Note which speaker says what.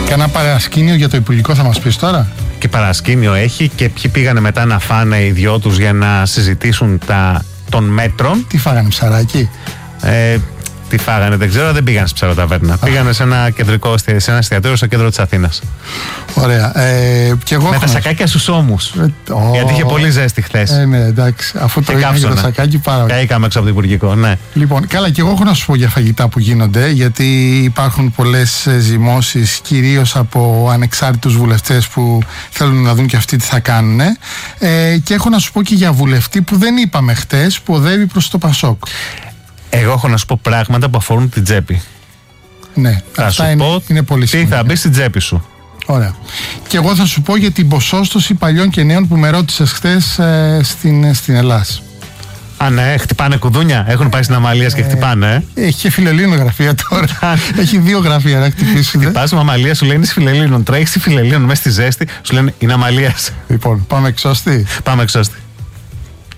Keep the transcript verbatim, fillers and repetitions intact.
Speaker 1: Κάνα παρασκήνιο για το Υπουργικό θα μας πεις τώρα?
Speaker 2: Και παρασκήνιο έχει και ποιοι πήγανε μετά να φάνε οι δυο τους για να συζητήσουν τα των μέτρων.
Speaker 1: Τι φάγανε, ψαράκι?
Speaker 2: Ε, τι φάγανε, δεν ξέρω, δεν πήγανε σε ψαροταβέρνα. Πήγανε σε ένα κεντρικό, σε ένα εστιατόριο στο κέντρο της Αθήνας.
Speaker 1: Ωραία. Ε, και εγώ
Speaker 2: με τα σακάκια στους ώμους. Ε, oh,
Speaker 1: γιατί
Speaker 2: είχε πολύ ζέστη χθες.
Speaker 1: Ε, ναι, εντάξει. Αφού το είχαμε το σακάκι, πάρα ωραία.
Speaker 2: Καήκαμε έξω από το Υπουργικό, ναι.
Speaker 1: Λοιπόν, καλά, και εγώ έχω να σου πω για φαγητά που γίνονται, γιατί υπάρχουν πολλές ζυμώσεις, κυρίως από ανεξάρτητους βουλευτές που θέλουν να δουν και αυτοί τι θα κάνουν. Ε, και έχω να σου πω και για βουλευτή που δεν είπαμε χτες, που οδεύει προς το Πασόκ.
Speaker 2: Εγώ έχω να σου πω πράγματα που αφορούν την τσέπη.
Speaker 1: Ναι,
Speaker 2: θα
Speaker 1: αυτά
Speaker 2: σου
Speaker 1: είναι,
Speaker 2: πω
Speaker 1: είναι πολύ σημαντικά.
Speaker 2: Τι θα μπει στην τσέπη σου.
Speaker 1: Ωραία. Και εγώ θα σου πω για την ποσόστοση παλιών και νέων που με ρώτησες χθες ε, στην, στην Ελλάς.
Speaker 2: Α, ναι, χτυπάνε κουδούνια. Έχουν πάει στην Αμαλίας και χτυπάνε. Ε.
Speaker 1: Έχει και Φιλελλήνων γραφεία τώρα. Έχει δύο γραφεία να χτυπήσουν.
Speaker 2: Χτυπάς με Αμαλία, σου λένε Φιλελλήνων. Τρέχεις στη Φιλελλήνων μέσα στη ζέστη, σου λένε είναι Αμαλίας.
Speaker 1: Λοιπόν, πάμε εξώστη.
Speaker 2: Πάμε εξώστη.